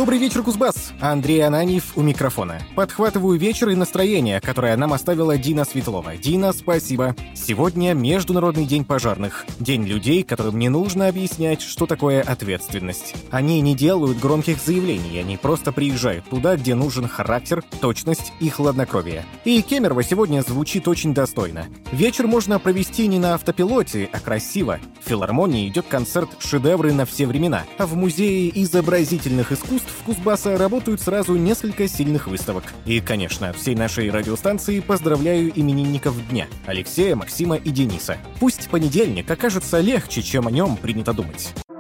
Добрый вечер, Кузбасс! Андрей Ананьев у микрофона. Подхватываю вечер и настроение, которое нам оставила Дина Светлова. Дина, спасибо. Сегодня Международный день пожарных. День людей, которым не нужно объяснять, что такое ответственность. Они не делают громких заявлений, они просто приезжают туда, где нужен характер, точность и хладнокровие. И Кемерово сегодня звучит очень достойно. Вечер можно провести не на автопилоте, а красиво. В филармонии идет концерт «Шедевры на все времена», а в Музее изобразительных искусств Кузбасса работают сразу несколько сильных выставок. И, конечно, всей нашей радиостанции поздравляю именинников дня – Алексея, Максима и Дениса. Пусть понедельник окажется легче, чем о нем принято думать.